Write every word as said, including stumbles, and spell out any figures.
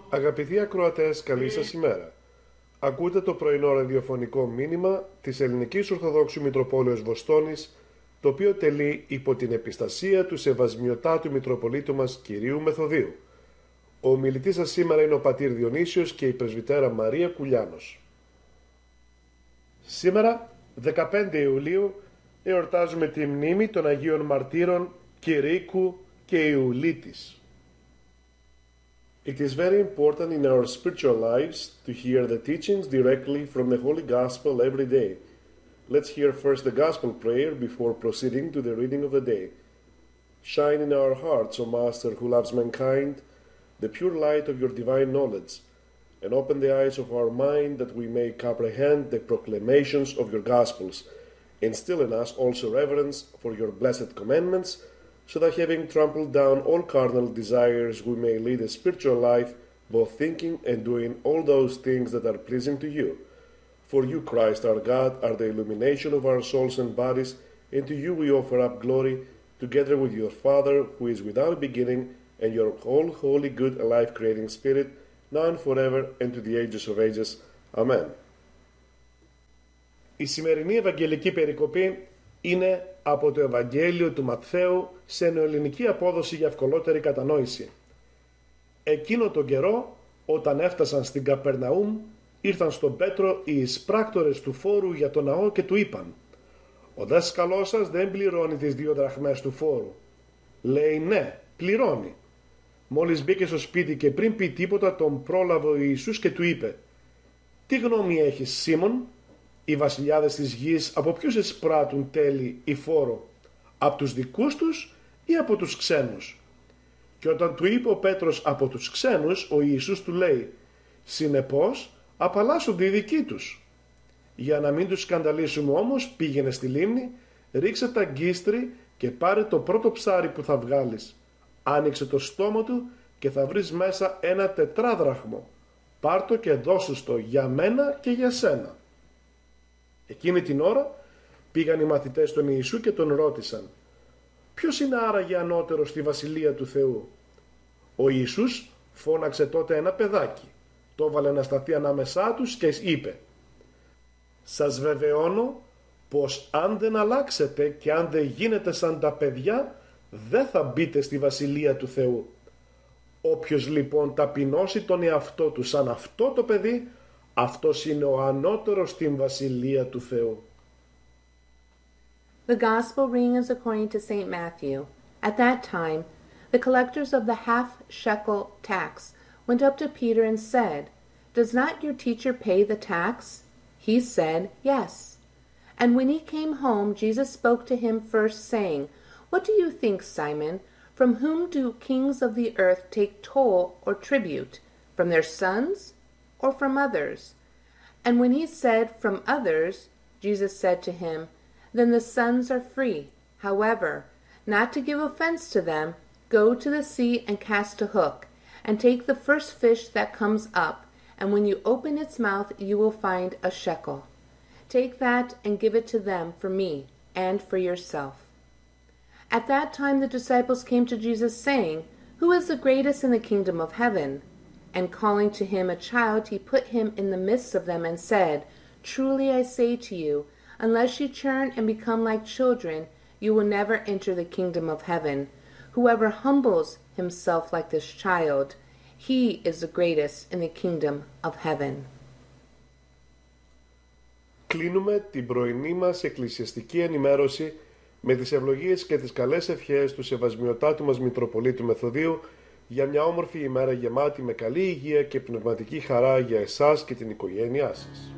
Αγαπητοί ακροατές, καλή σας ημέρα. Ακούτε το πρωινό ραδιοφωνικό μήνυμα της Ελληνικής Ορθοδόξου Μητροπόλεως Βοστόνης, το οποίο τελεί υπό την επιστασία του Σεβασμιωτάτου Μητροπολίτου μας Κυρίου Μεθοδίου. Ο ομιλητής σας σήμερα είναι ο πατήρ Διονύσιος και η πρεσβυτέρα Μαρία Κουλιάνος. Σήμερα, δεκαπέντε Ιουλίου, εορτάζουμε τη μνήμη των Αγίων Μαρτύρων Κηρύκου και Ιουλίτης. It is very important in our spiritual lives to hear the teachings directly from the Holy Gospel every day. Let's hear first the Gospel prayer before proceeding to the reading of the day. Shine in our hearts, O Master who loves mankind, the pure light of your divine knowledge, and open the eyes of our mind that we may comprehend the proclamations of your Gospels. Instill in us also reverence for your blessed commandments, so that having trampled down all carnal desires, we may lead a spiritual life, both thinking and doing all those things that are pleasing to you. For you, Christ our God, are the illumination of our souls and bodies, and to you we offer up glory, together with your Father, who is without beginning, and your whole holy, good, and life-creating Spirit, now and forever, and to the ages of ages. Amen. Η σημερινή Ευαγγελική περικοπή είναι από το Ευαγγέλιο του Ματθαίου σε νεοελληνική απόδοση για ευκολότερη κατανόηση. Εκείνο τον καιρό, όταν έφτασαν στην Καπερναούμ, ήρθαν στον Πέτρο οι εισπράκτορες του φόρου για τον ναό και του είπαν: «Ο δάσκαλός σας δεν πληρώνει τις δύο δραχμές του φόρου». Λέει: «Ναι, πληρώνει». Μόλις μπήκε στο σπίτι και πριν πει τίποτα, τον πρόλαβε ο Ιησούς και του είπε: «Τι γνώμη έχεις, Σίμων? Οι βασιλιάδες της γης από ποιους εισπράττουν τέλη ή φόρο, από τους δικούς τους ή από τους ξένους?» Και όταν του είπε ο Πέτρος από τους ξένους, ο Ιησούς του λέει: «Συνεπώς απαλλάσσονται οι δικοί τους. Για να μην τους σκανδαλίσουμε όμως, πήγαινε στη λίμνη, ρίξε τα γκίστρι και πάρε το πρώτο ψάρι που θα βγάλεις. Άνοιξε το στόμα του και θα βρεις μέσα ένα τετράδραχμο. Πάρ' το και δώσου το για μένα και για σένα». Εκείνη την ώρα πήγαν οι μαθητές των Ιησού και τον ρώτησαν: «Ποιος είναι άραγε ανώτερος στη Βασιλεία του Θεού?» Ο Ιησούς φώναξε τότε ένα παιδάκι, το έβαλε να σταθεί ανάμεσά τους και είπε: «Σας βεβαιώνω πως αν δεν αλλάξετε και αν δεν γίνετε σαν τα παιδιά, δεν θα μπείτε στη Βασιλεία του Θεού. Όποιος λοιπόν ταπεινώσει τον εαυτό του σαν αυτό το παιδί, αυτός είναι ο ανώτερος στην Βασιλεία του Θεού». The Gospel reading is according to Saint Matthew. At that time, the collectors of the half-shekel tax went up to Peter and said, "Does not your teacher pay the tax?" He said, "Yes." And when he came home, Jesus spoke to him first, saying, "What do you think, Simon? From whom do kings of the earth take toll or tribute? From their sons or from others?" And when he said, "From others," Jesus said to him, "Then the sons are free. However, not to give offense to them, go to the sea and cast a hook, and take the first fish that comes up, and when you open its mouth you will find a shekel. Take that and give it to them for me and for yourself." At that time the disciples came to Jesus, saying, "Who is the greatest in the kingdom of heaven?" And calling to him a child, he put him in the midst of them and said, "Truly I say to you, unless you turn and become like children, you will never enter the kingdom of heaven. Whoever humbles himself like this child, he is the greatest in the kingdom of heaven." Κλείνουμε την πρωινή μας εκκλησιαστική ενημέρωση με τις ευλογίες και τις καλές ευχές του Σεβασμιωτάτου μας Μητροπολίτου Μεθοδίου για μια όμορφη ημέρα γεμάτη με καλή υγεία και πνευματική χαρά για εσάς και την οικογένειά σας.